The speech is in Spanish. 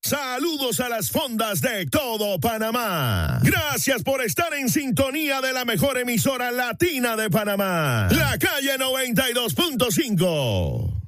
Saludos a las fondas de todo Panamá. Gracias por estar en sintonía de la mejor emisora latina de Panamá, La Calle 92.5.